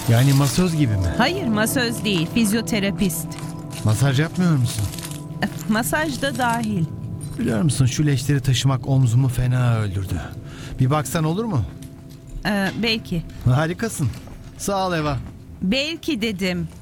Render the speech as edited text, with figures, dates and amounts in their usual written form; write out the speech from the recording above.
Yani masöz gibi mi? Hayır, masöz değil, fizyoterapist. Masaj yapmıyor musun? Masaj da dahil. Biliyor musun, şu leşleri taşımak omzumu fena öldürdü. Bir baksan olur mu? Belki. Harikasın. Sağ ol Eva. Belki dedim.